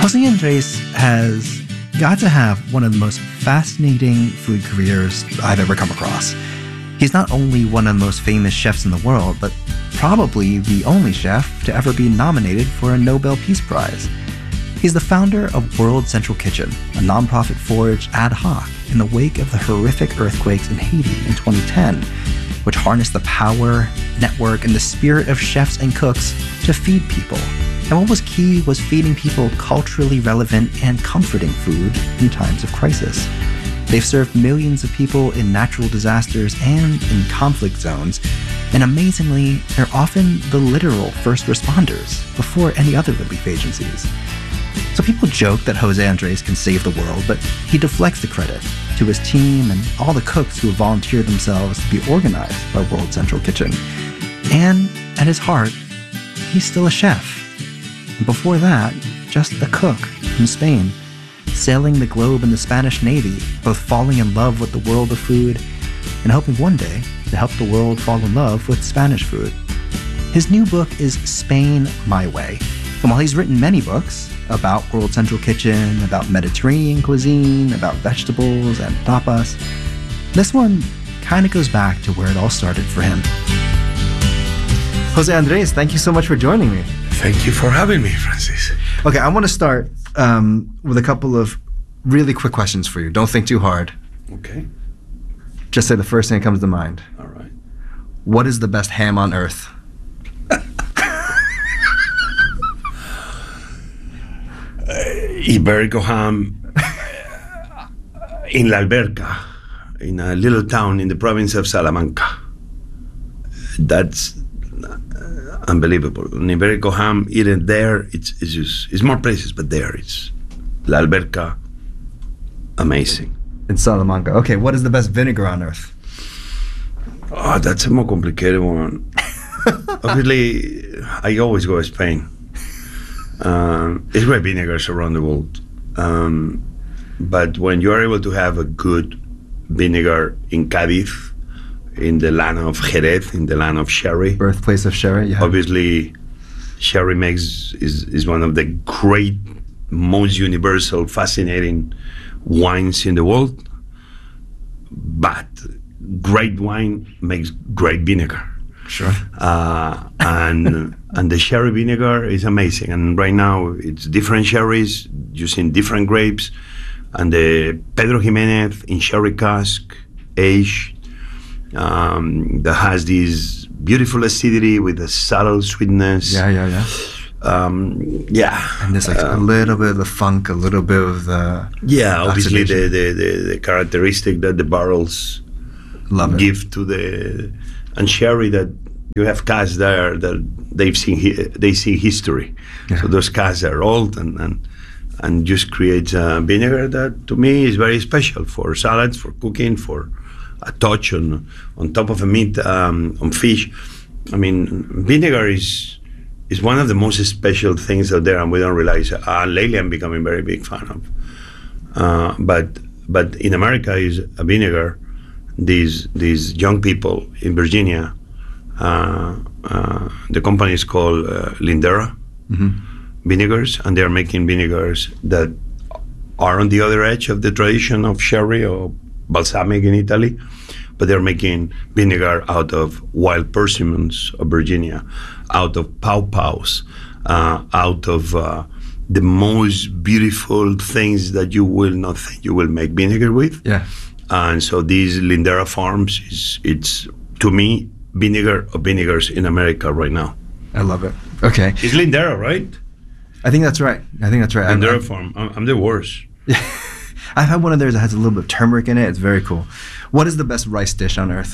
Jose Andres has got to have one of the most fascinating food careers I've ever come across. He's not only one of the most famous chefs in the world, but probably the only chef to ever be nominated for a Nobel Peace Prize. He's the founder of World Central Kitchen, a nonprofit forged ad hoc in the wake of the horrific earthquakes in Haiti in 2010, which harnessed the power, network, and the spirit of chefs and cooks to feed people. And what was key was feeding people culturally relevant and comforting food in times of crisis. They've served millions of people in natural disasters and in conflict zones, and amazingly, they're often the literal first responders before any other relief agencies. So people joke that Jose Andres can save the world, but he deflects the credit to his team and all the cooks who have volunteered themselves to be organized by World Central Kitchen. And at his heart, he's still a chef. And before that, just a cook from Spain, sailing the globe in the Spanish Navy, both falling in love with the world of food and hoping one day to help the world fall in love with Spanish food. His new book is Spain My Way. And while he's written many books about World Central Kitchen, about Mediterranean cuisine, about vegetables and tapas, this one kind of goes back to where it all started for him. Jose Andres, thank you so much for joining me. Thank you for having me, Francis. Okay, I want to start with a couple of really quick questions for you. Don't think too hard. Okay. Just say the first thing that comes to mind. All right. What is the best ham on earth? Iberico ham in La Alberca, in a little town in the province of Salamanca. That's unbelievable. An Iberico ham eaten there, it's more places, but there it's La Alberca, amazing. In Salamanca. Okay, what is the best vinegar on earth? Oh, that's a more complicated one. Obviously, I always go to Spain. It's great vinegars around the world. But when you are able to have a good vinegar in Cadiz, in the land of Jerez, in the land of sherry. Birthplace of sherry, yeah. Obviously, sherry is one of the great, most universal, fascinating wines in the world. But great wine makes great vinegar. Sure. And the sherry vinegar is amazing. And right now it's different sherries using different grapes. And the Pedro Jimenez in sherry cask, aged, that has this beautiful acidity with a subtle sweetness. Yeah. And there's like a little bit of the funk, a little bit of the obviously the characteristic that the barrels give to the and sherry, that you have casks there that they see history. Yeah. So those casks are old and just creates a vinegar that to me is very special for salads, for cooking, for a touch on top of a meat, on fish. I mean, vinegar is one of the most special things out there, and we don't realize. Lately, I'm becoming very big fan of. But in America, is a vinegar. These young people in Virginia, the company is called Lindera Vinegars, and they're making vinegars that are on the other edge of the tradition of sherry or balsamic in Italy, but they're making vinegar out of wild persimmons of Virginia, out of pawpaws, out of the most beautiful things that you will not think you will make vinegar with. Yeah. And so these Lindera Farms, it's to me, vinegar of vinegars in America right now. I love it. Okay. It's Lindera, right? I think that's right. Lindera Farm. I'm the worst. I've had one of theirs that has a little bit of turmeric in it. It's very cool. What is the best rice dish on earth?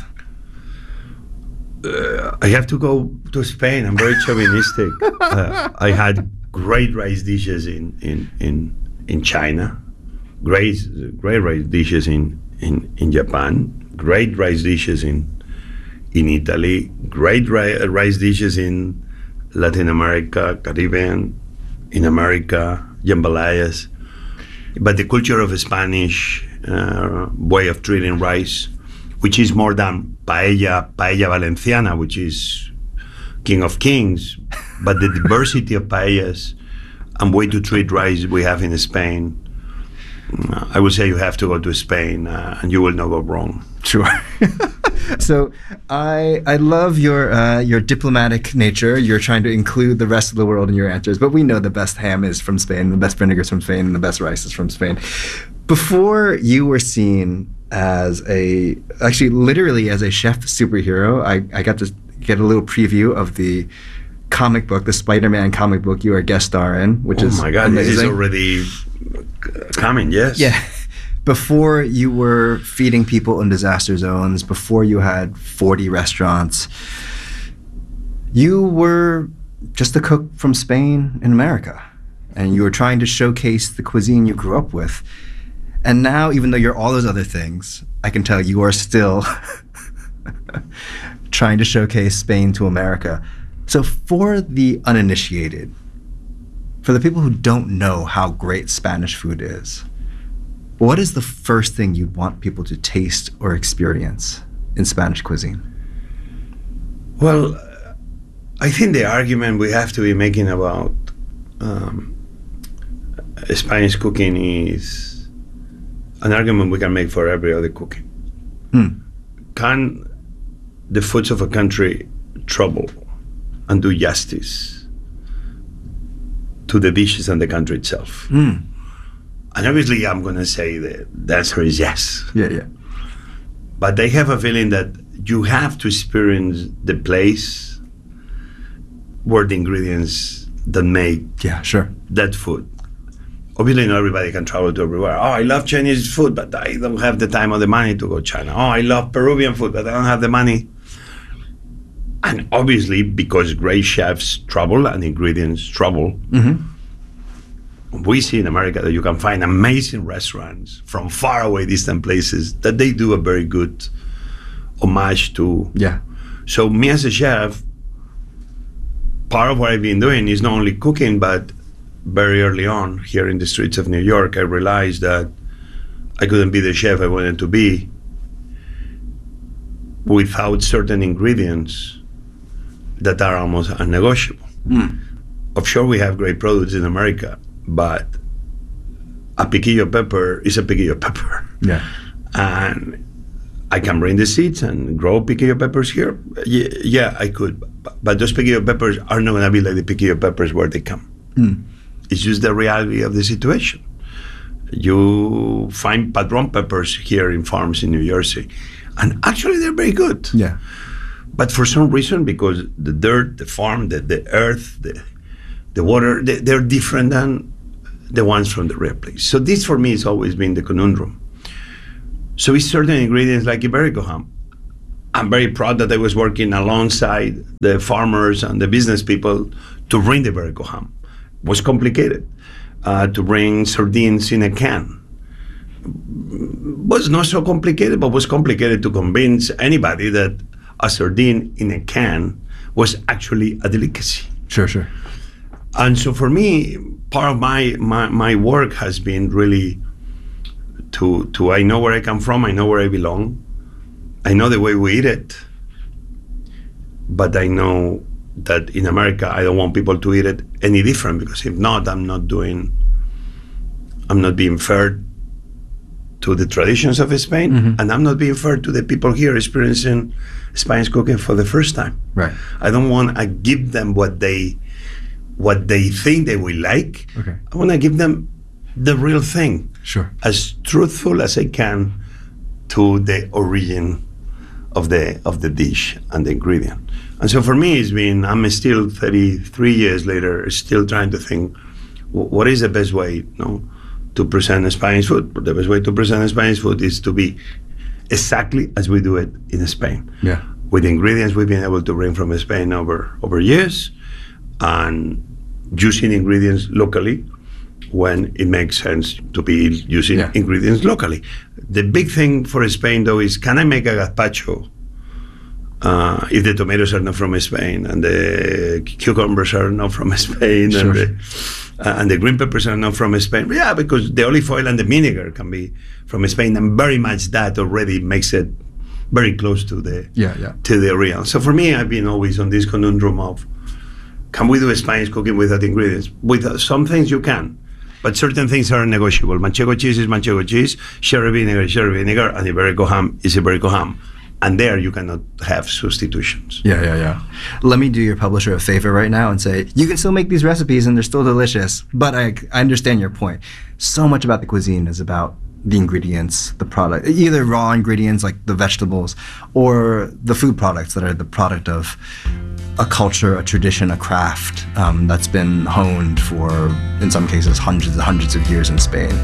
I have to go to Spain. I'm very chauvinistic. I had great rice dishes in China, great rice dishes in Japan, great rice dishes in Italy, great rice dishes in Latin America, Caribbean, in America, jambalayas. But the culture of a Spanish way of treating rice, which is more than paella valenciana, which is king of kings, but the diversity of paellas and way to treat rice we have in Spain, I would say you have to go to Spain and you will not go wrong. Sure. So I love your diplomatic nature. You're trying to include the rest of the world in your answers, but we know the best ham is from Spain, the best vinegar is from Spain, and the best rice is from Spain. Before you were seen as literally as a chef superhero, I got to get a little preview of the comic book, the Spider-Man comic book you are a guest star in, which is oh my God, amazing. This is already coming, yes. Yeah. Before you were feeding people in disaster zones, before you had 40 restaurants, you were just a cook from Spain in America, and you were trying to showcase the cuisine you grew up with. And now, even though you're all those other things, I can tell you are still trying to showcase Spain to America. So for the uninitiated, for the people who don't know how great Spanish food is, what is the first thing you'd want people to taste or experience in Spanish cuisine? Well, I think the argument we have to be making about Spanish cooking is an argument we can make for every other cooking. Can the foods of a country trouble and do justice to the dishes and the country itself? And obviously, I'm going to say that the answer is yes. Yeah. But I have a feeling that you have to experience the place where the ingredients that make that food. Obviously, not everybody can travel to everywhere. Oh, I love Chinese food, but I don't have the time or the money to go to China. Oh, I love Peruvian food, but I don't have the money. And obviously, because great chefs travel and ingredients travel, we see in America that you can find amazing restaurants from far away distant places that they do a very good homage to. Yeah. So me as a chef, part of what I've been doing is not only cooking, but very early on here in the streets of New York, I realized that I couldn't be the chef I wanted to be without certain ingredients that are almost unnegotiable. Offshore, we have great products in America, but a piquillo pepper is a piquillo pepper. Yeah. And I can bring the seeds and grow piquillo peppers here. Yeah, I could. But those piquillo peppers are not going to be like the piquillo peppers where they come. It's just the reality of the situation. You find padron peppers here in farms in New Jersey, and actually they're very good. Yeah. But for some reason, because the dirt, the farm, the earth, the water, they're different than the ones from the real place. So this for me has always been the conundrum. So with certain ingredients like Iberico ham, I'm very proud that I was working alongside the farmers and the business people to bring the Iberico ham. It was complicated. To bring sardines in a can was not so complicated, but was complicated to convince anybody that a sardine in a can was actually a delicacy. Sure. And so for me, part of my work has been really to I know where I come from, I know where I belong, I know the way we eat it, but I know that in America I don't want people to eat it any different, because if not, I'm not being fair to the traditions of Spain, and I'm not being fair to the people here experiencing Spanish cooking for the first time. Right. I don't want to give them what they think they will like. Okay. I want to give them the real thing. Sure. As truthful as I can to the origin of the dish and the ingredient. And so for me, I'm still 33 years later, still trying to think, what is the best way, to present Spanish food? The best way to present Spanish food is to be exactly as we do it in Spain. Yeah. With the ingredients we've been able to bring from Spain over years, and using ingredients locally when it makes sense to be using ingredients locally. The big thing for Spain, though, is can I make a gazpacho if the tomatoes are not from Spain and the cucumbers are not from Spain, sure. and the green peppers are not from Spain? Yeah, because the olive oil and the vinegar can be from Spain, and very much that already makes it very close to the to the original. So for me, I've been always on this conundrum of, can we do Spanish cooking without ingredients? With some things you can, but certain things are negotiable. Manchego cheese is manchego cheese, sherry vinegar is sherry vinegar, and Iberico ham is Iberico ham. And there you cannot have substitutions. Yeah. Let me do your publisher a favor right now and say, you can still make these recipes and they're still delicious, but I understand your point. So much about the cuisine is about the ingredients, the product, either raw ingredients like the vegetables or the food products that are the product of a culture, a tradition, a craft that's been honed for, in some cases, hundreds and hundreds of years in Spain.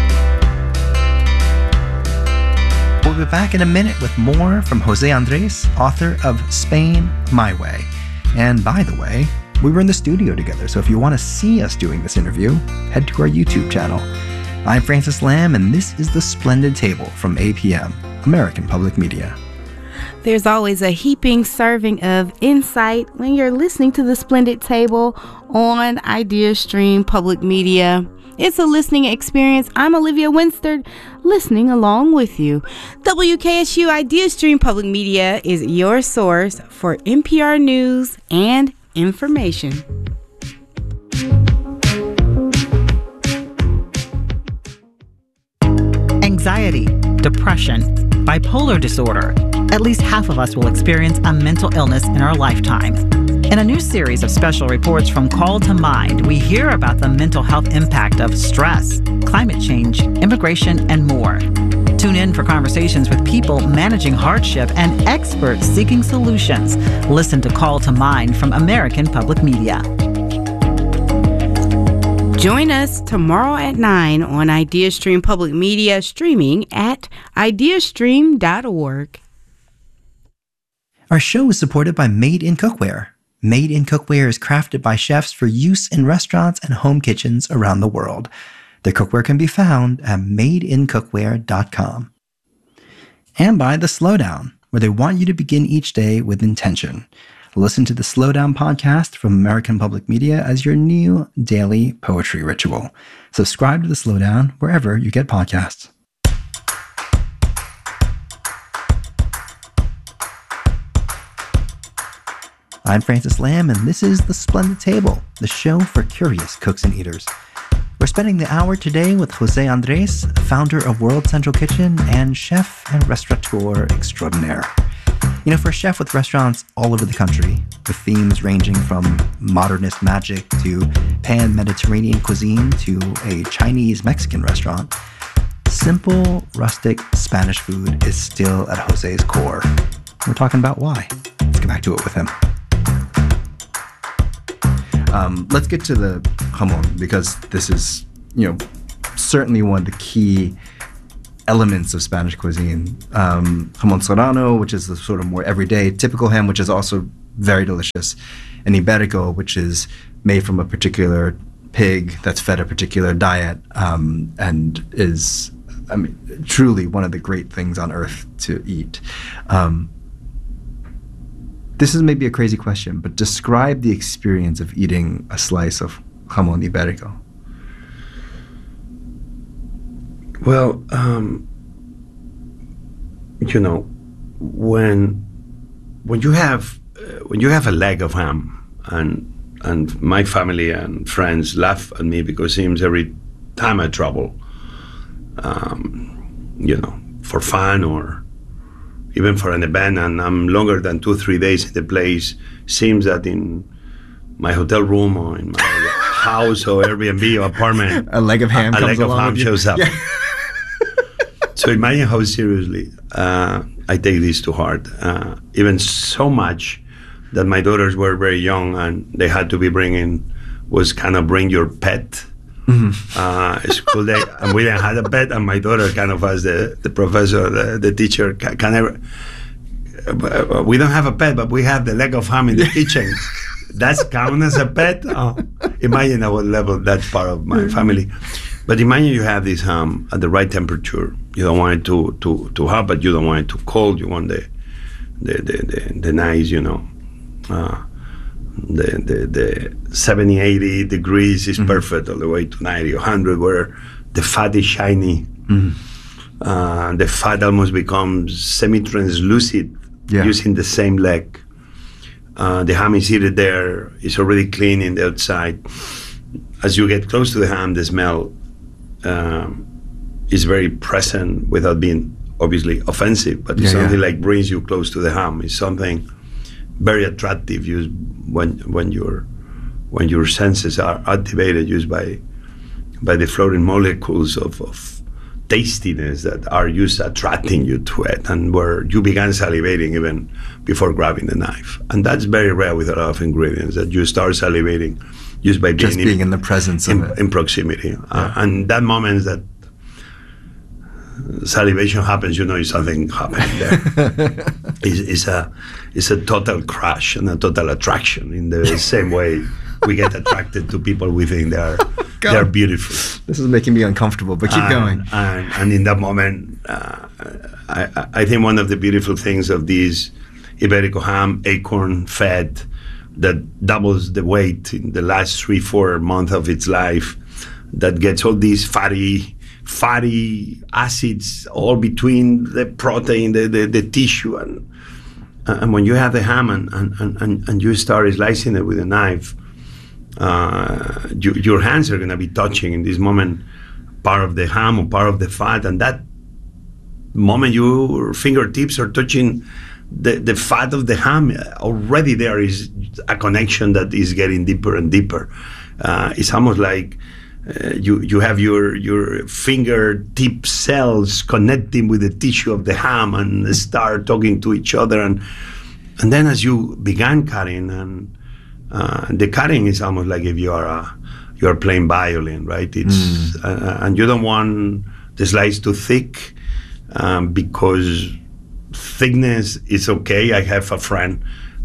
We'll be back in a minute with more from Jose Andres, author of Spain My Way. And by the way, we were in the studio together, so if you want to see us doing this interview, head to our YouTube channel. I'm Francis Lam, and this is The Splendid Table from APM, American Public Media. There's always a heaping serving of insight when you're listening to The Splendid Table on IdeaStream Public Media. It's a listening experience. I'm Olivia Winstead, listening along with you. WKSU IdeaStream Public Media is your source for NPR news and information. Anxiety, depression, bipolar disorder. At least half of us will experience a mental illness in our lifetime. In a new series of special reports from Call to Mind, we hear about the mental health impact of stress, climate change, immigration, and more. Tune in for conversations with people managing hardship and experts seeking solutions. Listen to Call to Mind from American Public Media. Join us tomorrow at 9 on IdeaStream Public Media, streaming at ideastream.org. Our show is supported by Made in Cookware. Made in Cookware is crafted by chefs for use in restaurants and home kitchens around the world. Their cookware can be found at madeincookware.com. And by The Slowdown, where they want you to begin each day with intention. Listen to the Slowdown podcast from American Public Media as your new daily poetry ritual. Subscribe to the Slowdown wherever you get podcasts. I'm Francis Lam, and this is The Splendid Table, the show for curious cooks and eaters. We're spending the hour today with Jose Andres, founder of World Central Kitchen and chef and restaurateur extraordinaire. You know, for a chef with restaurants all over the country, with themes ranging from modernist magic to pan-Mediterranean cuisine to a Chinese-Mexican restaurant, simple, rustic Spanish food is still at Jose's core. We're talking about why. Let's get back to it with him. Let's get to the jamón, because this is, certainly one of the key elements of Spanish cuisine. Jamón serrano, which is the sort of more everyday, typical ham, which is also very delicious, and Iberico, which is made from a particular pig that's fed a particular diet, and is, truly one of the great things on earth to eat. This is maybe a crazy question, but describe the experience of eating a slice of jamón Iberico. Well, when you have a leg of ham, and my family and friends laugh at me because it seems every time I travel, for fun or even for an event, and I'm longer than 2-3 days in the place, seems that in my hotel room or in my house or Airbnb or apartment, a leg of ham shows up. Yeah. So imagine how seriously I take this to heart. Even so much that my daughters were very young and they had to be bring your pet. Mm-hmm. School day, and we didn't have a pet, and my daughter kind of asked the professor, the teacher, we don't have a pet, but we have the leg of ham in the kitchen. That's count as a pet? Imagine at what level that's part of my family. But imagine you have this ham at the right temperature. You don't want it to hot, but you don't want it too cold. You want the nice, the 70, 80 degrees is perfect, all the way to 90 or 100, where the fat is shiny. Mm-hmm. The fat almost becomes semi-translucent using the same leg. The ham is heated there. It's already clean in the outside. As you get close to the ham, the smell is very present without being obviously offensive, but it's something like brings you close to the ham. It's something very attractive used when your senses are activated, used by the floating molecules of tastiness that are used attracting you to it, and where you began salivating even before grabbing the knife. And that's very rare with a lot of ingredients, that you start salivating just by being in the presence of it. In proximity. And that moment that salivation happens, you know it's something happening there. It's a total crush and a total attraction in the same way we get attracted to people we think they're beautiful. This is making me uncomfortable, but keep going. And in that moment, I think one of the beautiful things of this Iberico ham, acorn fed, that doubles the weight in the last 3-4 months of its life, that gets all these fatty acids all between the protein, the tissue, and when you have the ham and you start slicing it with a knife, your hands are going to be touching in this moment part of the ham or part of the fat, and that moment your fingertips are touching the fat of the ham, already there is a connection that is getting deeper and deeper. It's almost like you have your fingertip cells connecting with the tissue of the ham and start talking to each other, and then as you began cutting, and the cutting is almost like if you are playing violin, right? It's and you don't want the slice too thick, because thickness is okay. I have a friend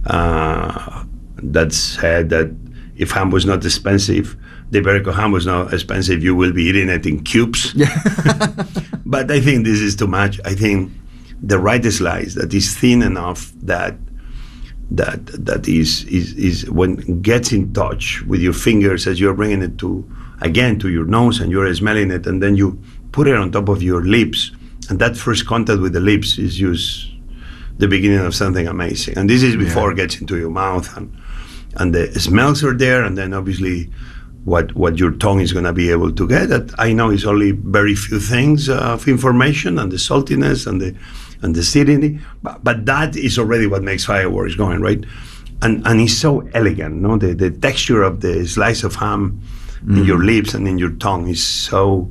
that said that if ham was not expensive, the Iberico ham was not expensive, you will be eating it in cubes. But I think this is too much. I think the right slice that is thin enough that is when it gets in touch with your fingers as you're bringing it to your nose, and you're smelling it, and then you put it on top of your lips, and that first contact with the lips is just the beginning of something amazing. And this is before it gets into your mouth, and the smells are there, and then obviously what your tongue is going to be able to get. That I know is only very few things of information, and the saltiness and the acidity, but that is already what makes fireworks going, right? And it's so elegant, no? The texture of the slice of ham in your lips and in your tongue is so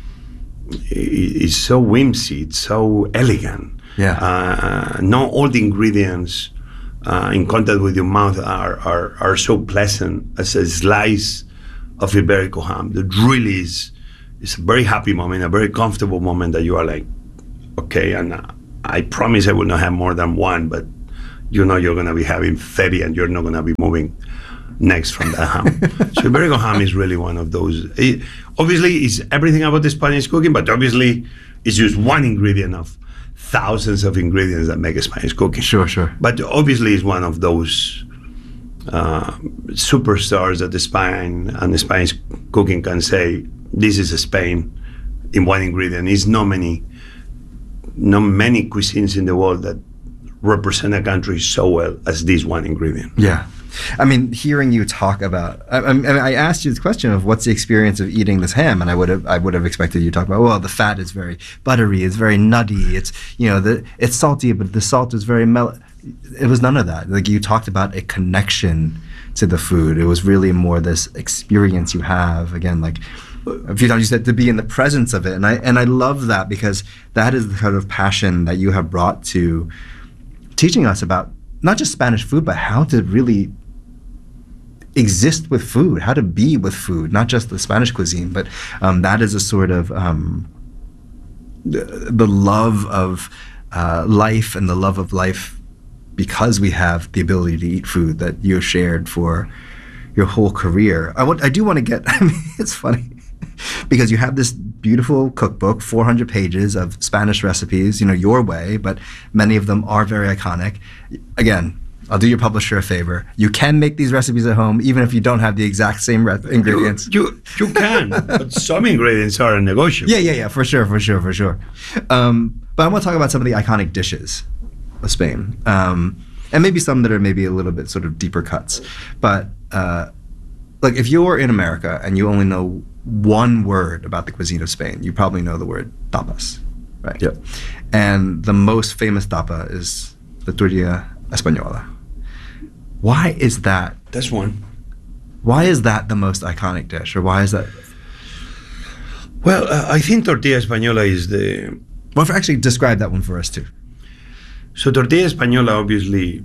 whimsy, it's so elegant. Not all the ingredients in contact with your mouth are so pleasant as a slice of Iberico ham. That really is a very happy moment, a very comfortable moment that you are like, okay, and I promise I will not have more than one, but you know you're going to be having 30 and you're not going to be moving next from that ham. So Iberico ham is really one of those. Obviously, it's everything about the Spanish cooking, but obviously it's just one ingredient of thousands of ingredients that make a Spanish cooking. Sure. But obviously it's one of those superstars that the Spanish cooking can say, this is Spain in one ingredient. It's not many cuisines in the world that represent a country so well as this one ingredient. Yeah. I mean, hearing you talk about, I asked you this question of what's the experience of eating this ham, and I would have expected you to talk about, well, the fat is very buttery, it's very nutty, it's it's salty, but the salt is very mellow. It was none of that. Like, you talked about a connection to the food. It was really more this experience you have. Again, like a few times you said, to be in the presence of it, and I love that, because that is the kind of passion that you have brought to teaching us about not just Spanish food, but how to really exist with food, how to be with food, not just the Spanish cuisine, but that is a sort of the love of life, and the love of life because we have the ability to eat food that you've shared for your whole career. I do want to get, it's funny, because you have this beautiful cookbook, 400 pages of Spanish recipes, your way, but many of them are very iconic. Again, I'll do your publisher a favor. You can make these recipes at home, even if you don't have the exact same ingredients. You can, but some ingredients are negotiable. Yeah, for sure. But I want to talk about some of the iconic dishes of Spain. And maybe some that are maybe a little bit sort of deeper cuts. But like if you're in America and you only know one word about the cuisine of Spain, you probably know the word tapas, right? Yep. And the most famous tapa is the tortilla española. Why is that? That's one. Why is that the most iconic dish, or why is that? Well, I think tortilla española is the... Well, actually describe that one for us too. So tortilla española, obviously,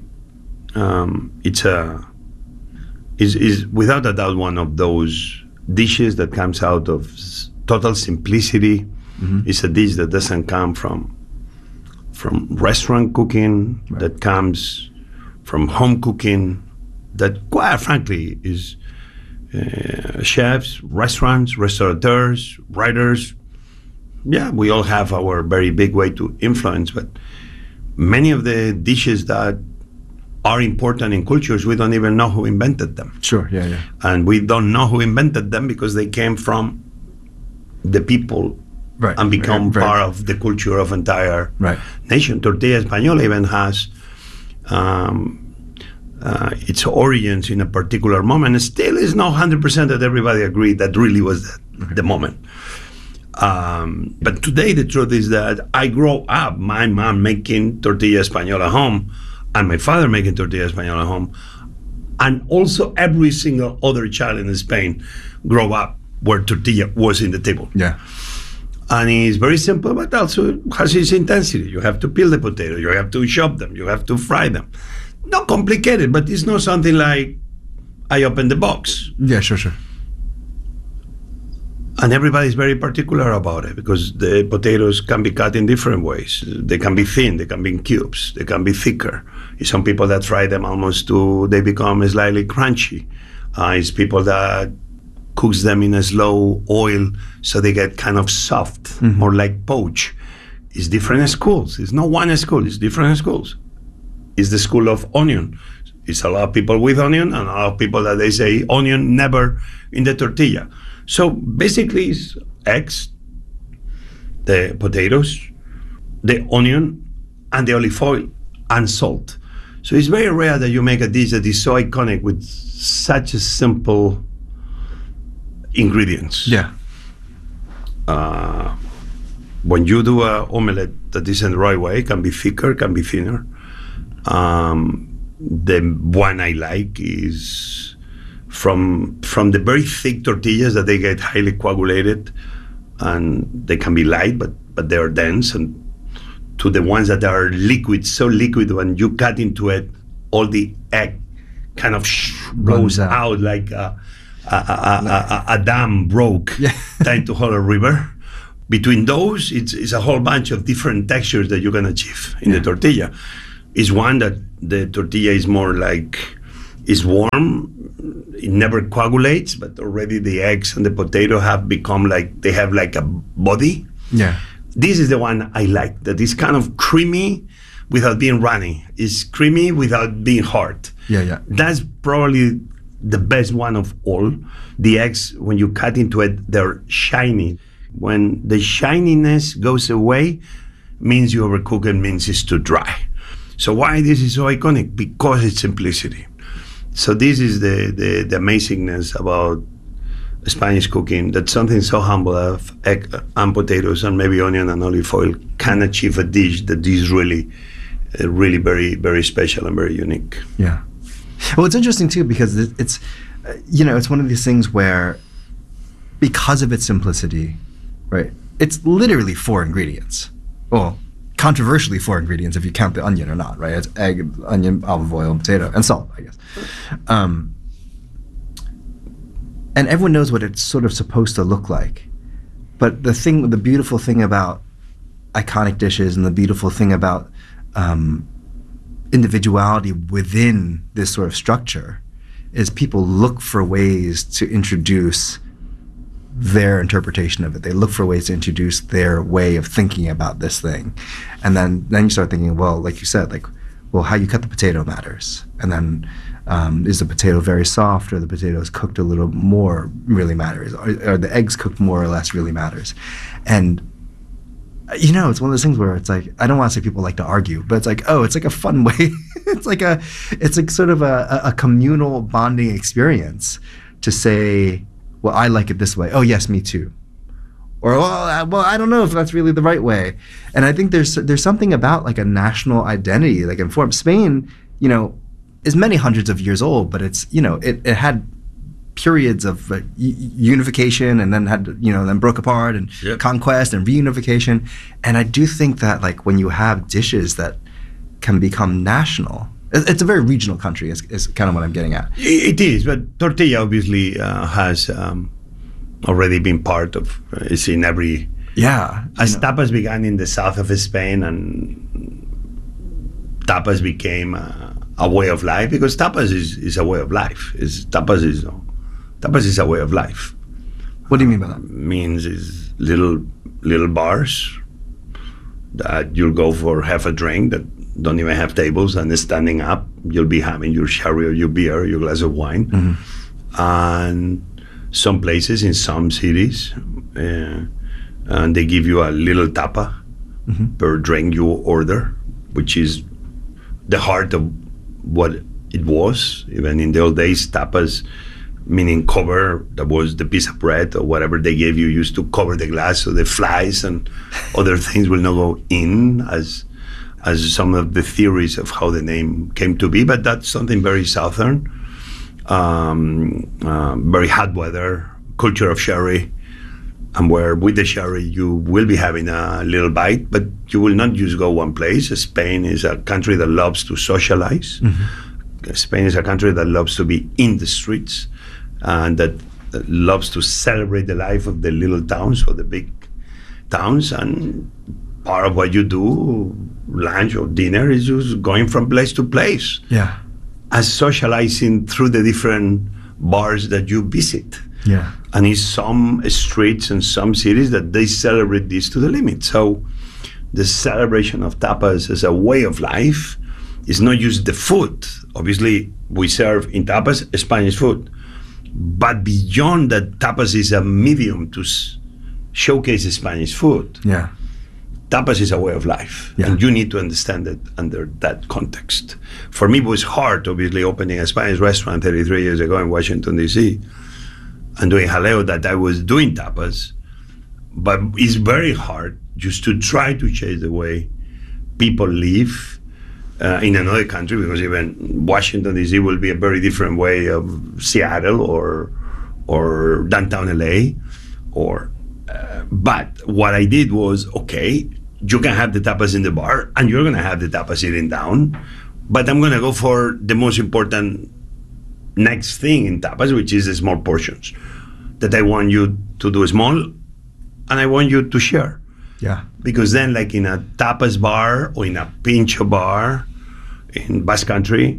is without a doubt one of those dishes that comes out of total simplicity. Mm-hmm. It's a dish that doesn't come from restaurant cooking, right. That comes from home cooking, that quite frankly is chefs, restaurants, restaurateurs, writers. Yeah, we all have our very big way to influence, but many of the dishes that are important in cultures, we don't even know who invented them. Sure, yeah. And we don't know who invented them because they came from the people, right, and become part of the culture of entire nation. Tortilla española even has its origins in a particular moment. It still is not 100% that everybody agreed that really was the moment. But today the truth is that I grew up, my mom making tortilla española at home, and my father making tortilla española at home, and also every single other child in Spain grew up where tortilla was in the table. Yeah. And it's very simple, but also has its intensity. You have to peel the potato, you have to chop them, you have to fry them. Not complicated, but it's not something like I open the box. Yeah, sure. And everybody's very particular about it because the potatoes can be cut in different ways. They can be thin, they can be in cubes, they can be thicker. It's some people that fry them almost to, they become slightly crunchy. It's people that cooks them in a slow oil so they get kind of soft, more like poach. It's different schools. It's not one school, it's different schools. It's the school of onion. It's a lot of people with onion and a lot of people that they say onion never in the tortilla. So basically it's eggs, the potatoes, the onion, and the olive oil and salt. So it's very rare that you make a dish that is so iconic with such a simple ingredients. Yeah. When you do an omelette that isn't the right way, it can be thicker, can be thinner. The one I like is from the very thick tortillas that they get highly coagulated, and they can be light, but they are dense, and to the ones that are liquid, so liquid when you cut into it, all the egg kind of blows out like a dam broke tied to whole river. Between those, it's a whole bunch of different textures that you can achieve in the tortilla. Is one that the tortilla is more like, is warm, it never coagulates, but already the eggs and the potato have become like, they have like a body. Yeah. This is the one I like, that is kind of creamy without being runny. It's creamy without being hard. Yeah. That's probably the best one of all. The eggs, when you cut into it, they're shiny. When the shininess goes away, means you overcook it, means it's too dry. So why this is so iconic? Because it's simplicity. So this is the amazingness about Spanish cooking, that something so humble of egg and potatoes and maybe onion and olive oil can achieve a dish that is really very, very special and very unique. Yeah. Well, it's interesting too because it's it's one of these things where, because of its simplicity, right? It's literally 4 ingredients. Well, controversially 4 ingredients if you count the onion or not, right? It's egg, onion, olive oil, potato, and salt, I guess. And everyone knows what it's sort of supposed to look like. But the beautiful thing about iconic dishes and the beautiful thing about individuality within this sort of structure is people look for ways to introduce their interpretation of it. They look for ways to introduce their way of thinking about this thing. And then you start thinking, well, like you said, how you cut the potato matters. And then is the potato very soft, or the potatoes cooked a little more really matters? Are the eggs cooked more or less really matters? And You know, it's one of those things where it's like, I don't want to say people like to argue, but it's like, oh, it's like a fun way. it's like sort of a communal bonding experience to say, well, I like it this way. Oh, yes, me too. Or, well, I don't know if that's really the right way. And I think there's something about like a national identity, like informed. Spain, you know, is many hundreds of years old, but it's, you know, it had periods of unification and then then broke apart and conquest and reunification. And I do think that like when you have dishes that can become national, it's a very regional country is kind of what I'm getting at. It is, but tortilla obviously has already been part of, it's in every... Yeah. As tapas began in the south of Spain and tapas became a way of life, because tapas is a way of life. Tapas is a way of life. What do you mean by that? Means is little bars that you'll go for half a drink that don't even have tables, and standing up, you'll be having your sherry or your beer, your glass of wine. Mm-hmm. And some places in some cities, and they give you a little tapa per drink you order, which is the heart of what it was. Even in the old days, tapas, meaning cover, that was the piece of bread or whatever they gave you, used to cover the glass so the flies and other things will not go in, as some of the theories of how the name came to be. But that's something very southern, very hot weather, culture of sherry, and where with the sherry you will be having a little bite, but you will not just go one place. Spain is a country that loves to socialize. Mm-hmm. Spain is a country that loves to be in the streets, and that loves to celebrate the life of the little towns or the big towns. And part of what you do, lunch or dinner, is just going from place to place. Yeah. As socializing through the different bars that you visit. Yeah. And in some streets and some cities that they celebrate this to the limit. So the celebration of tapas as a way of life is not just the food. Obviously, we serve in tapas Spanish food. But beyond that, tapas is a medium to showcase Spanish food. Yeah. Tapas is a way of life, and you need to understand it under that context. For me, it was hard, obviously, opening a Spanish restaurant 33 years ago in Washington, D.C., and doing jaleo, that I was doing tapas. But it's very hard just to try to change the way people live in another country, because even Washington, D.C. will be a very different way of Seattle or downtown L.A. But what I did was, okay, you can have the tapas in the bar, and you're going to have the tapas sitting down, but I'm going to go for the most important next thing in tapas, which is the small portions, that I want you to do small, and I want you to share. Yeah. Because then, like in a tapas bar or in a pincho bar in Basque Country,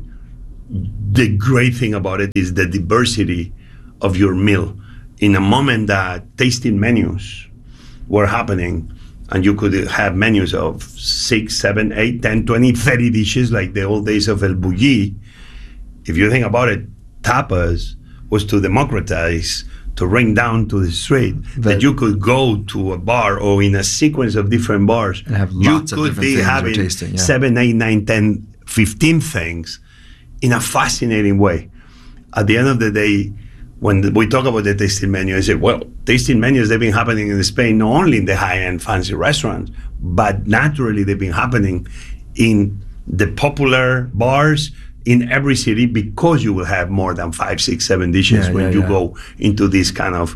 the great thing about it is the diversity of your meal. In a moment that tasting menus were happening, and you could have menus of 6, 7, 8, 10, 20, 30 dishes like the old days of El Bulli. If you think about it, tapas was to democratize, to bring down to the street, that you could go to a bar or in a sequence of different bars. And have lots of different things having you're tasting. 7, 8, 9, 10, 15 things in a fascinating way. At the end of the day, when we talk about the tasting menu, I say, well, tasting menus, they've been happening in Spain, not only in the high-end fancy restaurants, but naturally they've been happening in the popular bars in every city, because you will have more than 5, 6, 7 dishes when you go into this kind of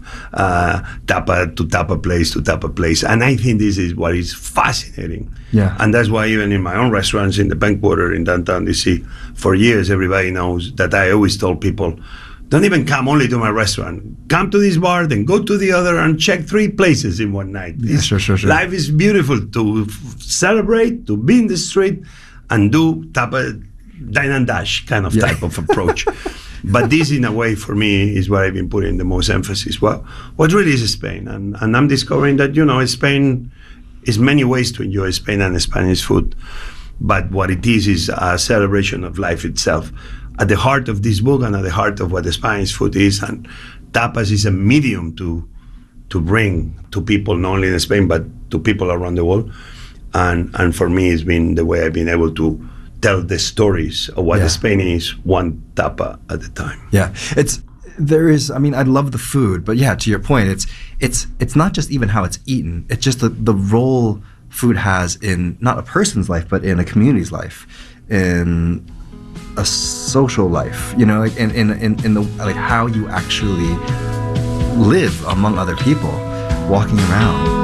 tapa to tapa place. And I think this is what is fascinating. Yeah. And that's why even in my own restaurants in the Bank Quarter in downtown DC, for years, everybody knows that I always told people, don't even come only to my restaurant. Come to this bar, then go to the other and check 3 places in one night. Yeah, sure. Life is beautiful to celebrate, to be in the street, and do tapa, dine and dash kind of type of approach. But this, in a way, for me, is where I've been putting the most emphasis. Well, what really is Spain? And I'm discovering that, Spain is many ways to enjoy Spain and Spanish food. But what it is a celebration of life itself. At the heart of this book and at the heart of what the Spanish food is, and tapas is a medium to bring to people, not only in Spain, but to people around the world. And for me, it's been the way I've been able to tell the stories of what Spain is, one tapa at a time. Yeah, I love the food, but to your point, it's not just even how it's eaten. It's just the role food has in not a person's life, but in a community's life, in a social life, in the like how you actually live among other people, walking around.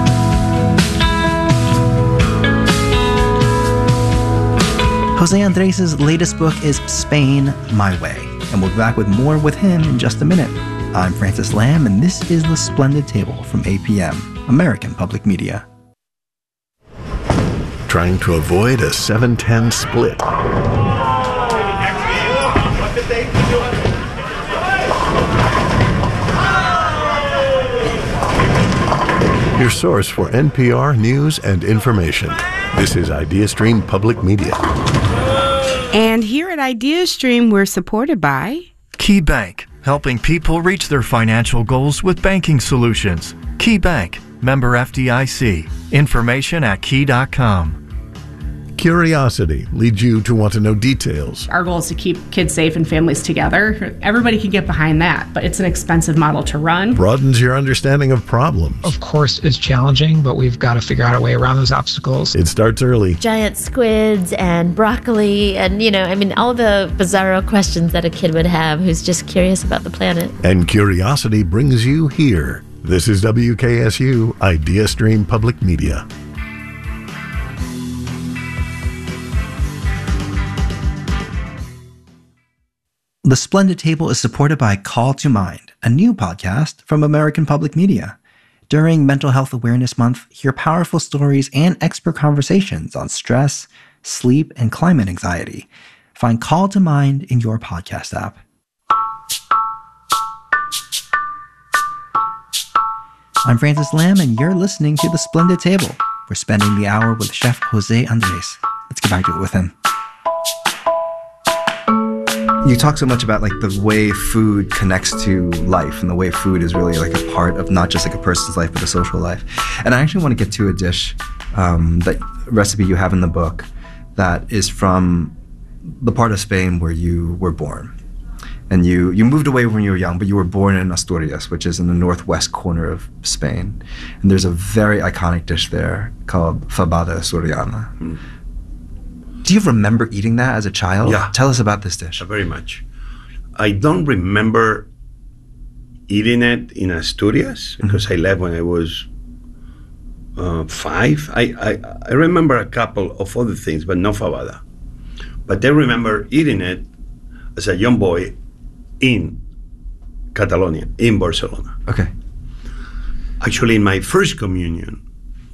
Jose Andres' latest book is Spain, My Way, and we'll be back with more with him in just a minute. I'm Francis Lamb, and this is The Splendid Table from APM, American Public Media. Trying to avoid a 7-10 split. Your source for NPR news and information. This is IdeaStream Public Media. And here at IdeaStream, we're supported by Key Bank, helping people reach their financial goals with banking solutions. Key Bank, member FDIC. Information at key.com. Curiosity leads you to want to know details. Our goal is to keep kids safe and families together. Everybody can get behind that, but it's an expensive model to run. Broadens your understanding of problems. Of course, it's challenging, but we've got to figure out a way around those obstacles. It starts early. Giant squids and broccoli and, all the bizarro questions that a kid would have who's just curious about the planet. And curiosity brings you here. This is WKSU, IdeaStream Public Media. The Splendid Table is supported by Call to Mind, a new podcast from American Public Media. During Mental Health Awareness Month, hear powerful stories and expert conversations on stress, sleep, and climate anxiety. Find Call to Mind in your podcast app. I'm Francis Lamb, and you're listening to The Splendid Table. We're spending the hour with Chef Jose Andres. Let's get back to it with him. You talk so much about the way food connects to life and the way food is really a part of not just a person's life, but a social life. And I actually want to get to a dish, that recipe you have in the book that is from the part of Spain where you were born. And you moved away when you were young, but you were born in Asturias, which is in the northwest corner of Spain. And there's a very iconic dish there called fabada asturiana. Mm. Do you remember eating that as a child? Yeah. Tell us about this dish. Very much. I don't remember eating it in Asturias because I left when I was 5. I remember a couple of other things, but no fabada. But I remember eating it as a young boy in Catalonia, in Barcelona. Okay. Actually, in my first communion,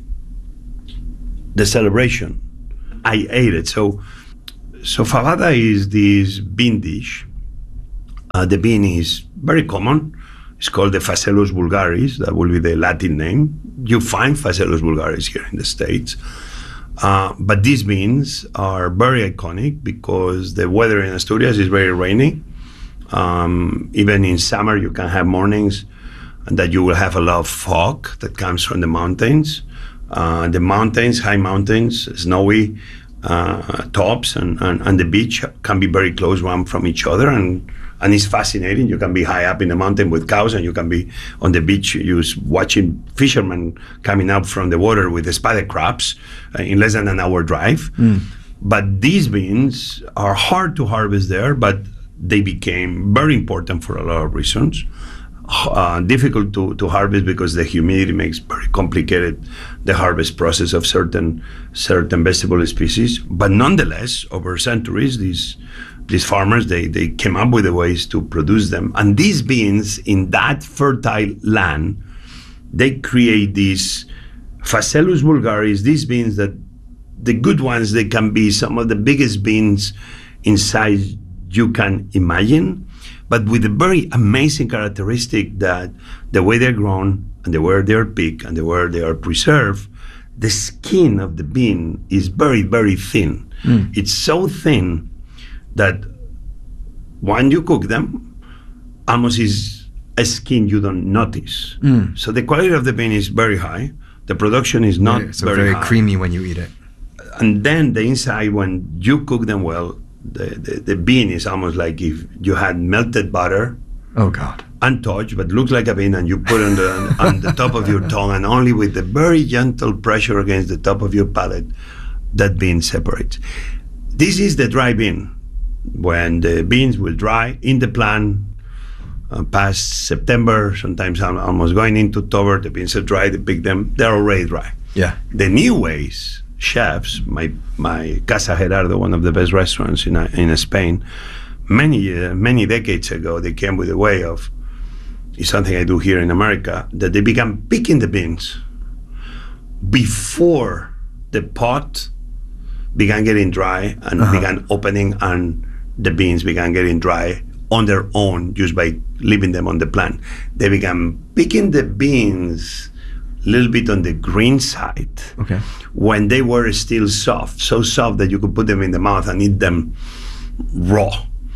the celebration, I ate it. So fabada is this bean dish. The bean is very common. It's called the Phaceolus vulgaris. That will be the Latin name. You find Phaceolus vulgaris here in the States. But these beans are very iconic because the weather in Asturias is very rainy. Even in summer, you can have mornings that you will have a lot of fog that comes from the mountains. The mountains, high mountains, snowy tops, and the beach can be very close one from each other, and it's fascinating. You can be high up in the mountain with cows, and you can be on the beach watching fishermen coming up from the water with the spider crabs in less than an hour drive. Mm. But these beans are hard to harvest there, but they became very important for a lot of reasons. Difficult to harvest because the humidity makes very complicated the harvest process of certain vegetable species. But nonetheless, over centuries, these farmers they came up with the ways to produce them. And these beans in that fertile land, they create these Phaceolus vulgaris. These beans that the good ones, they can be some of the biggest beans in size you can imagine, but with a very amazing characteristic that the way they're grown and the way they're picked and the way they are preserved, the skin of the bean is very, very thin. Mm. It's so thin that when you cook them, almost is a skin you don't notice. So the quality of the bean is very high. The production is not very high. creamy when you eat it. And then the inside, when you cook them well, the bean is almost like if you had melted butter. Oh, God. Untouched, but looks like a bean, and you put it on the top of your tongue, and only with the very gentle pressure against the top of your palate, that bean separates. This is the dry bean. When the beans will dry in the plant, past September, sometimes almost going into October, the beans are dry, they pick them, they're already dry. Yeah. The new ways, chefs, my Casa Gerardo, one of the best restaurants in Spain, many decades ago, they came with a way of, it's something I do here in America, that they began picking the beans before the pot began getting dry and began opening, and the beans began getting dry on their own just by leaving them on the plant. They began picking the beans a little bit on the green side when they were still soft, so soft that you could put them in the mouth and eat them raw.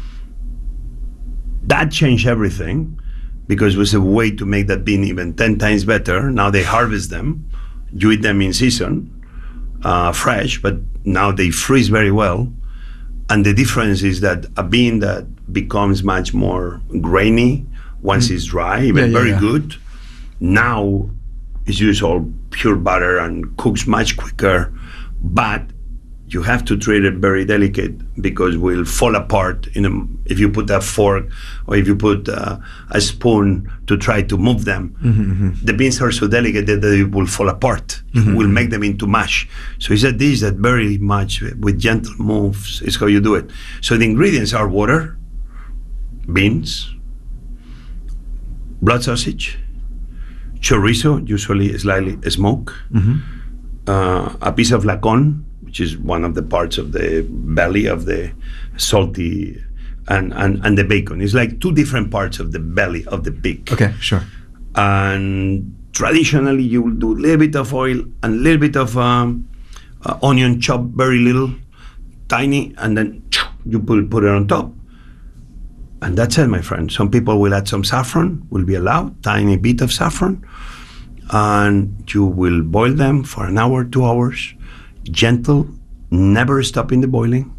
That changed everything, because it was a way to make that bean even 10 times better. Now they harvest them, you eat them in season, fresh, but now they freeze very well. And the difference is that a bean that becomes much more grainy once it's dry, even very good, now is used all pure butter and cooks much quicker, but you have to treat it very delicate, because it will fall apart if you put a fork or if you put a spoon to try to move them. The beans are so delicate that they will fall apart. Will make them into mush. So it's a dish that very much with gentle moves is how you do it. So the ingredients are water, beans, blood sausage, chorizo, usually slightly smoked, a piece of lacon, which is one of the parts of the belly of the salty, and the bacon. It's like two different parts of the belly of the pig. Okay, sure. And traditionally, you will do a little bit of oil and a little bit of onion chopped very little, tiny, and then you put it on top. And that's it, my friend. Some people will add some saffron, will be allowed, tiny bit of saffron, and you will boil them for an hour, 2 hours, gentle, never stopping the boiling,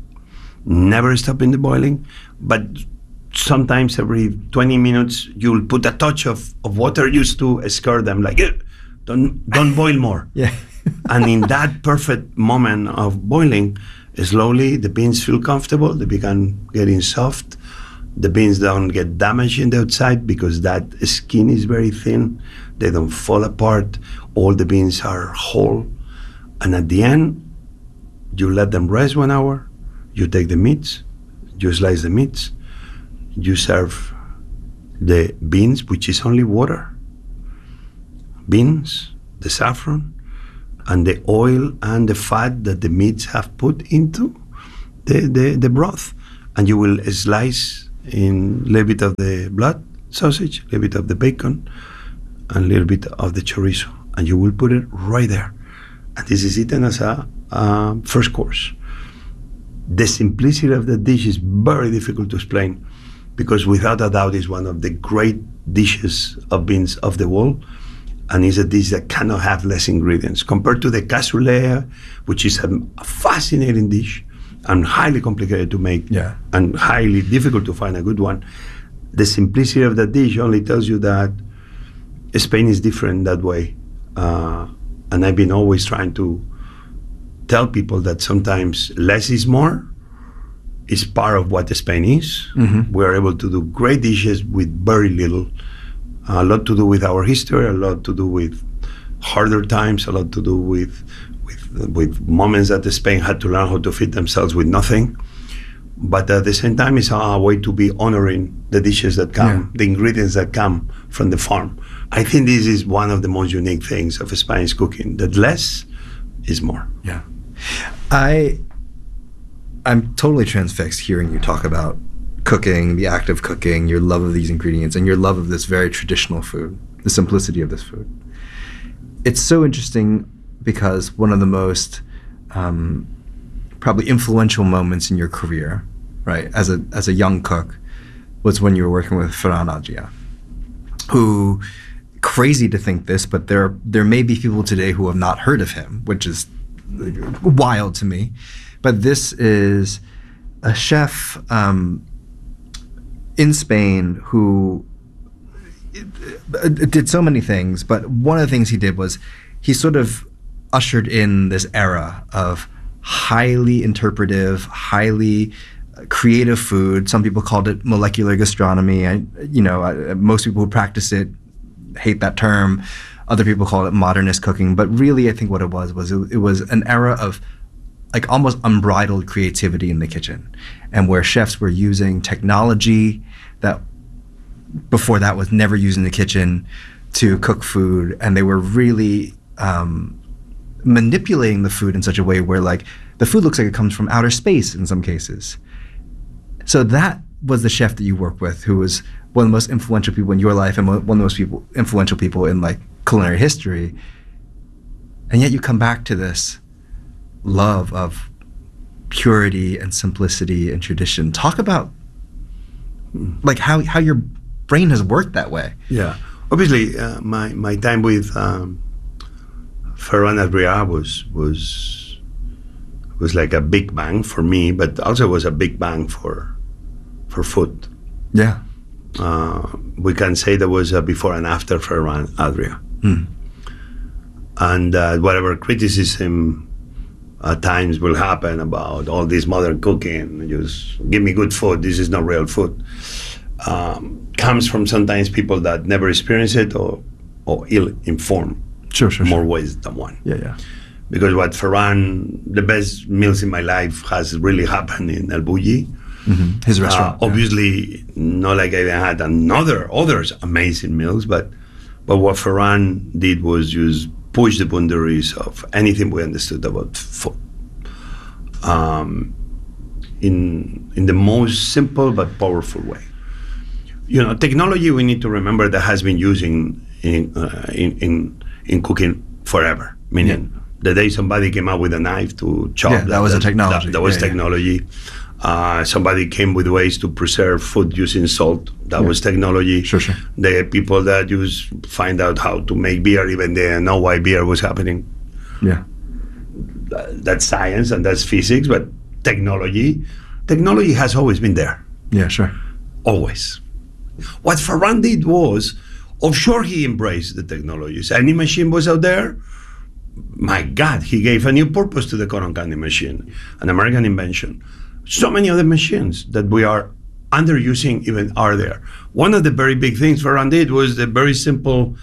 but sometimes every 20 minutes you'll put a touch of water just to scare them, like, don't boil more. And in that perfect moment of boiling, slowly the beans feel comfortable, they begin getting soft, the beans don't get damaged in the outside because that skin is very thin, they don't fall apart, all the beans are whole. And at the end, you let them rest 1 hour, you take the meats, you slice the meats, you serve the beans, which is only water, beans, the saffron, and the oil and the fat that the meats have put into the broth. And you will slice in a little bit of the blood sausage, a little bit of the bacon, and a little bit of the chorizo. And you will put it right there. And this is eaten as a first course. The simplicity of the dish is very difficult to explain, because without a doubt is one of the great dishes of beans of the world, and is a dish that cannot have less ingredients. Compared to the cassoulet, which is a fascinating dish and highly complicated to make, and highly difficult to find a good one, the simplicity of the dish only tells you that Spain is different that way. And I've been always trying to tell people that sometimes less is more. Is part of what Spain is. We're able to do great dishes with very little. A lot to do with our history, a lot to do with harder times, a lot to do with moments that Spain had to learn how to feed themselves with nothing. But at the same time, it's a way to be honoring the dishes that come, the ingredients that come from the farm. I think this is one of the most unique things of Spanish cooking, that less is more. Yeah. I'm totally transfixed hearing you talk about cooking, the act of cooking, your love of these ingredients, and your love of this very traditional food, the simplicity of this food. It's so interesting because one of the most probably influential moments in your career, right, as a young cook, was when you were working with Ferran Adrià. who, crazy to think this, but there may be people today who have not heard of him, which is wild to me. But this is a chef in Spain who did so many things, but one of the things he did was he sort of ushered in this era of highly interpretive, highly creative food. Some people called it molecular gastronomy. Most people who practice it hate that term. Other people call it modernist cooking. But really, I think what it was an era of like almost unbridled creativity in the kitchen, and where chefs were using technology that before that was never used in the kitchen to cook food, and they were really manipulating the food in such a way where like the food looks like it comes from outer space in some cases. So that was the chef that you worked with, who was one of the most influential people in your life and one of the most influential people in like culinary history. And yet you come back to this love of purity and simplicity and tradition. Talk about like how your brain has worked that way. Yeah, obviously my time with Ferran Adrià was like a big bang for me, but also was a big bang for food. Yeah, we can say there was a before and after Ferran Adrià, and whatever criticism at times will happen about all this modern cooking, just give me good food, this is not real food, comes from sometimes people that never experience it or ill-informed. Sure. More ways than one. Yeah. Because what Ferran, the best meals in my life has really happened in El Bulli. Mm-hmm. His restaurant. Obviously, not like I had others amazing meals, but what Ferran did was just push the boundaries of anything we understood about food. In the most simple but powerful way. Technology, we need to remember, that has been used in cooking forever. Meaning, the day somebody came out with a knife to chop, that was a technology. That was technology. Somebody came with ways to preserve food using salt. That was technology. Sure. The people that just find out how to make beer, even they didn't know why beer was happening. Yeah. That's science and that's physics, but technology has always been there. Yeah, sure. Always. What Ferran did was, offshore he embraced the technologies. Any machine was out there, my God, he gave a new purpose to the cotton candy machine, an American invention. So many other machines that we are underusing even are there. One of the very big things Ferran did was the very simple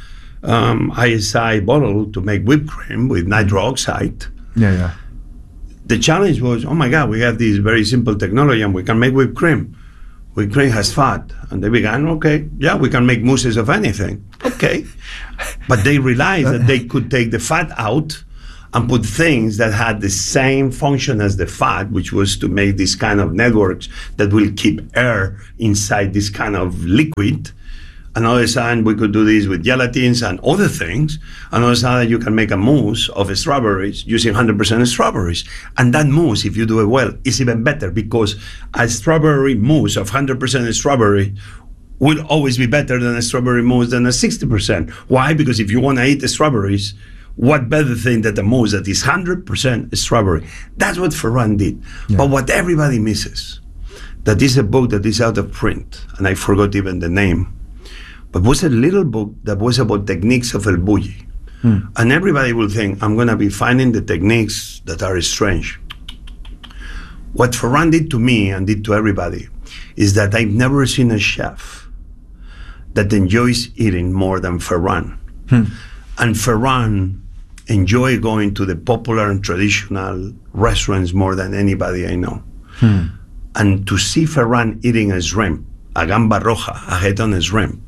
ISI bottle to make whipped cream with nitro oxide. Yeah. The challenge was, oh my God, we have this very simple technology and we can make whipped cream. Whipped cream has fat. And they began, we can make mousses of anything. Okay. But they realized that they could take the fat out and put things that had the same function as the fat, which was to make this kind of networks that will keep air inside this kind of liquid. Another side, we could do this with gelatins and other things. Another side, you can make a mousse of strawberries using 100% strawberries. And that mousse, if you do it well, is even better because a strawberry mousse of 100% strawberry will always be better than a strawberry mousse than a 60%. Why? Because if you want to eat the strawberries, what better thing than a mousse that is 100% strawberry? That's what Ferran did. Yeah. But what everybody misses, that is a book that is out of print, and I forgot even the name, but was a little book that was about techniques of El Bulli. And everybody will think, I'm going to be finding the techniques that are strange. What Ferran did to me and did to everybody is that I've never seen a chef that enjoys eating more than Ferran. And Ferran enjoy going to the popular and traditional restaurants more than anybody I know. And to see Ferran eating a shrimp, a gamba roja, a head-on shrimp,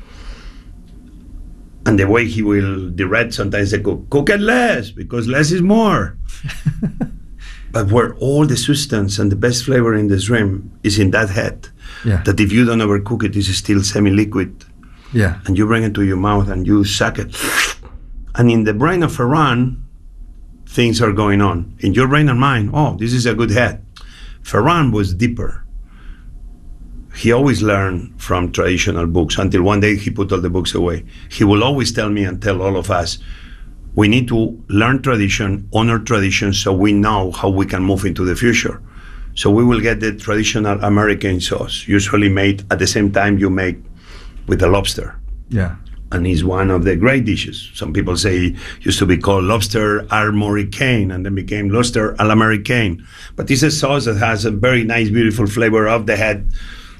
and the way he will direct sometimes the cook it less, because less is more. But where all the substance and the best flavor in the shrimp is in that head, that if you don't overcook it, it's still semi-liquid. Yeah. And you bring it to your mouth and you suck it. And in the brain of Ferran, things are going on. In your brain and mine, this is a good head. Ferran was deeper. he always learned from traditional books until one day he put all the books away. He will always tell me and tell all of us, we need to learn tradition, honor tradition, so we know how we can move into the future. So we will get the traditional American sauce, usually made at the same time you make with the lobster. Yeah. And it's one of the great dishes. Some people say it used to be called lobster armoricaine and then became lobster à l'américaine. But this is a sauce that has a very nice, beautiful flavor of the head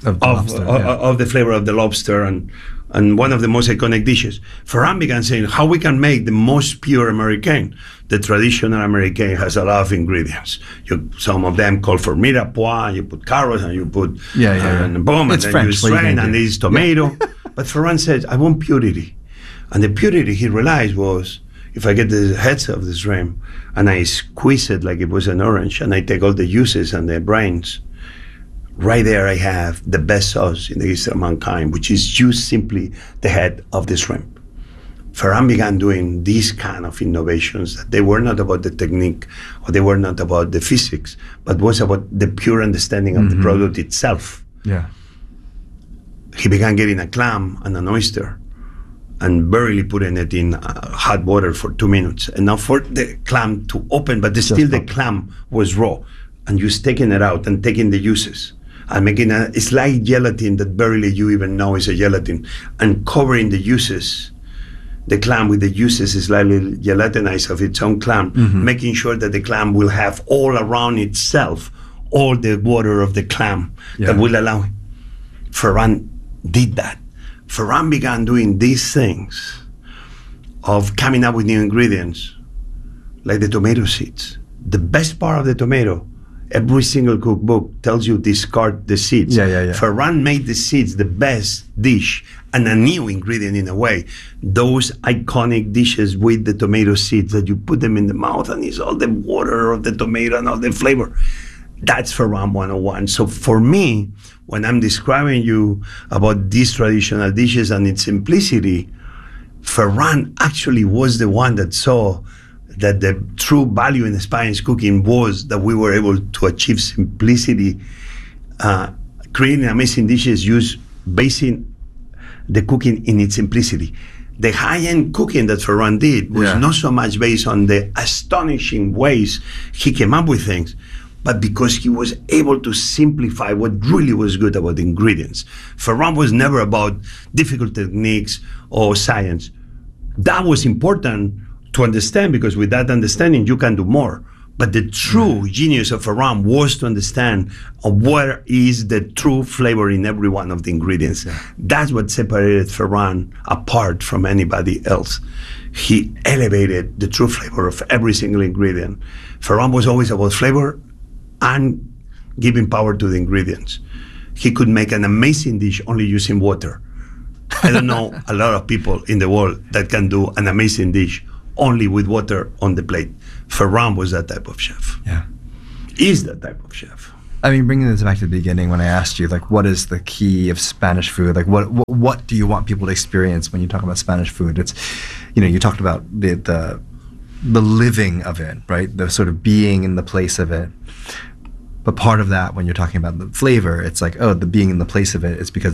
of the flavor of the lobster and one of the most iconic dishes. Ferran began saying how we can make the most pure Americaine. The traditional Americaine has a lot of ingredients. Some of them call for mirepoix, you put carrots and you put and boom, and then French, you strain and this tomato. But Ferran said, I want purity. And the purity he realized was, if I get the heads of the shrimp and I squeeze it like it was an orange and I take all the juices and the brains, right there I have the best sauce in the history of mankind, which is just simply the head of the shrimp. Ferran began doing these kind of innovations that they were not about the technique or they were not about the physics, but was about the pure understanding of the product itself. Yeah. He began getting a clam and an oyster and barely putting it in hot water for 2 minutes. Enough for the clam to open, but still the clam was raw. And just taking it out and taking the juices and making a slight gelatin that barely you even know is a gelatin and covering the juices, the clam with the juices is slightly gelatinized of its own clam, making sure that the clam will have all around itself all the water of the clam that will allow it. Ferran did that. Ferran began doing these things of coming up with new ingredients, like the tomato seeds. The best part of the tomato, every single cookbook tells you discard the seeds. Ferran made the seeds the best dish and a new ingredient in a way. Those iconic dishes with the tomato seeds that you put them in the mouth and it's all the water of the tomato and all the flavor. That's Ferran 101. So for me, when I'm describing you about these traditional dishes and its simplicity, Ferran actually was the one that saw that the true value in Spanish cooking was that we were able to achieve simplicity, creating amazing dishes, basing the cooking in its simplicity. The high-end cooking that Ferran did was not so much based on the astonishing ways he came up with things, but because he was able to simplify what really was good about the ingredients. Ferran was never about difficult techniques or science. That was important to understand because with that understanding, you can do more. But the true genius of Ferran was to understand what is the true flavor in every one of the ingredients. That's what separated Ferran apart from anybody else. He elevated the true flavor of every single ingredient. Ferran was always about flavor and giving power to the ingredients. He could make an amazing dish only using water. I don't know a lot of people in the world that can do an amazing dish only with water on the plate. Ferran was that type of chef. Yeah. Is that type of chef. I mean, bringing this back to the beginning when I asked you, like, what is the key of Spanish food? Like, what do you want people to experience when you talk about Spanish food? It's, you talked about the living of it, right? The sort of being in the place of it. But part of that, when you're talking about the flavor, it's like, the being in the place of it is because